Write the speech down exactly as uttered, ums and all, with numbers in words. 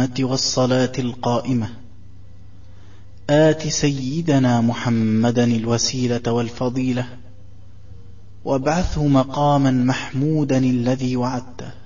التامة والصلاة القائمة آت سيدنا محمدا الوسيلة والفضيلة وابعثه مقاما محمودا الذي وعدته